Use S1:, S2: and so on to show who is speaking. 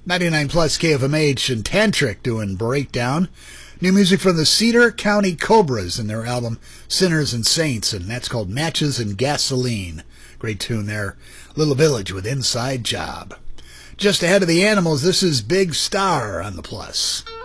S1: 99 plus KFMH and Tantric doing Breakdown. New music from the Cedar County Cobras and their album Sinners and Saints, and that's called Matches and Gasoline. Great tune there. Little Village with Inside Job. Just ahead of the Animals, this is Big Star on the Plus.